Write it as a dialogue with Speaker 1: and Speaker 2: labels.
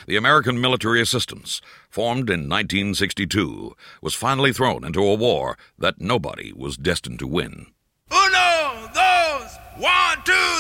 Speaker 1: The American Military Assistance, formed in 1962, was finally thrown into a war that nobody was destined to win.
Speaker 2: Uno, dos, 1, 2,